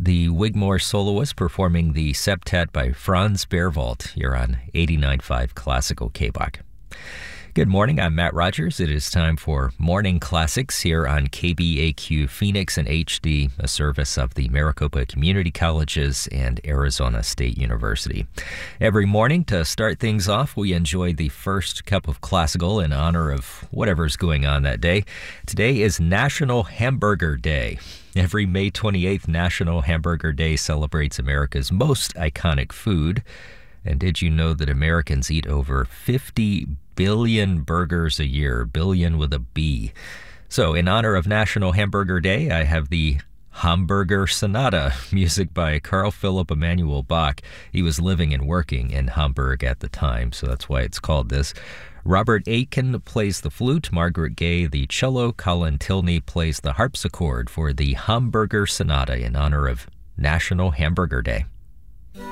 the Wigmore Soloists performing the Septet by Franz Berwald here on 89.5 Classical KBOK. Good morning, I'm Matt Rogers. It is time for Morning Classics here on KBAQ Phoenix and HD, a service of the Maricopa Community Colleges and Arizona State University. Every morning, to start things off, we enjoy the first cup of classical in honor of whatever's going on that day. Today is National Hamburger Day. Every May 28th, National Hamburger Day celebrates America's most iconic food. And did you know that Americans eat over 50 billion burgers a year, billion with a B? So in honor of National Hamburger Day, I have the Hamburger Sonata, music by Carl Philipp Emanuel Bach. He was living and working in Hamburg at the time, so that's why it's called this. Robert Aitken plays the flute, Margaret Gaye the cello, Colin Tilney plays the harpsichord for the Hamburger Sonata in honor of National Hamburger Day.